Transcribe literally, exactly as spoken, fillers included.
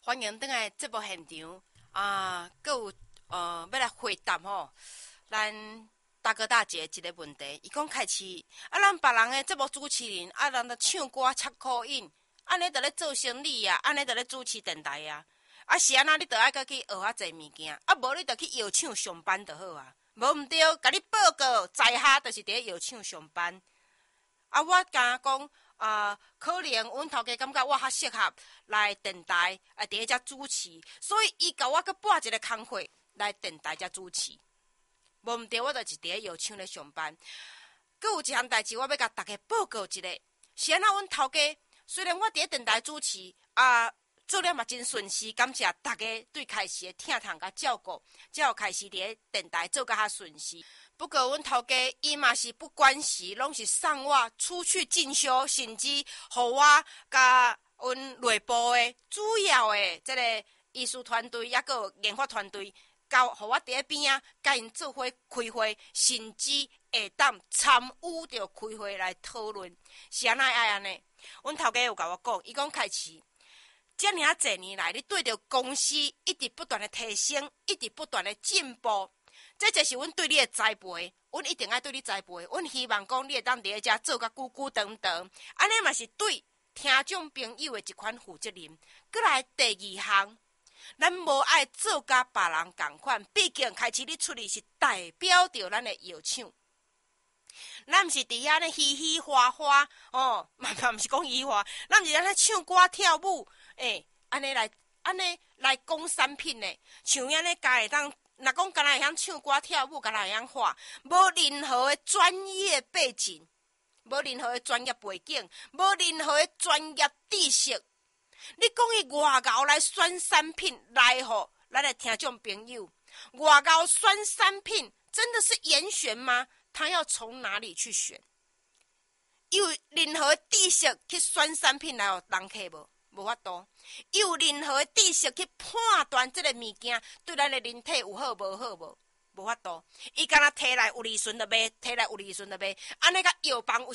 欢迎登来节目现场啊！阁有呃要来回答吼，咱大哥大姐一个问题。伊讲开始啊，咱别人的节目主持人啊，人咧唱歌插口音，安尼就咧做生意啊，安尼就咧主持电台啊。啊是安那，你着爱甲去学较济物件，啊无你着去药厂上班就好啊。无毋对，甲你报告在下就是伫咧药厂上班。啊，我敢讲。啊，可能阮头家感觉我较适合来电台啊，伫咧遮主持，所以伊甲我去拨一个工课来电台遮主持。无毋对，我就是伫咧药厂咧上班。阁有一项代志，我要甲大家报告一下，是安那阮头家虽然我伫咧电台主持啊，做了嘛真顺遂，感谢大家对开始的疼痛甲照顾，才有开始伫咧电台做甲较顺遂。不过，阮头家伊嘛是不关时，拢是送我出去进修，甚至互我甲阮内部的主要的即个艺术团队，抑个研发团队，交互我伫咧边啊，甲因做伙开会，甚至会当参与着开会来讨论，是安那爱安尼。阮头家有甲我讲，伊讲开始，遮尔啊侪年来，你对着公司一直不断的提升，一直不断的进步。这就是阮对你的栽培，阮一定爱对你栽培。阮希望讲你会当伫咧遮做甲久久长长，安尼嘛是对听众朋友的一款负责任。过来第二项，咱无爱做甲别人共款，毕竟开始你出去是代表着咱的药厂，咱毋是伫遐咧嘻嘻哈哈哦，嘛嘛毋是讲嘻哈，咱毋是咧唱歌跳舞，诶、欸，安尼来安尼来讲产品呢，像遐咧家会当。若讲敢若会晓唱歌跳舞，敢若会晓画，无任何的专业背景，无任何的专业背景，无任何的专业知识。你讲伊外交来选产品来互咱的听众朋友，外交选产品真的是严选吗？他要从哪里去选？有任何知识去选产品来互人客无？无法度，有任何知识去判断这个物件对咱的人体有好无好无？无法度。伊敢若摕来有利顺就卖，摕来有利顺就卖，安尼甲药房有